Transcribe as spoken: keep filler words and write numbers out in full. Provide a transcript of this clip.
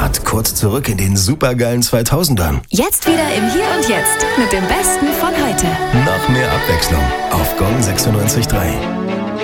Start kurz zurück in den supergeilen zweitausendern. Jetzt wieder im Hier und Jetzt mit dem Besten von heute. Noch mehr Abwechslung auf Gong sechsundneunzig Komma drei.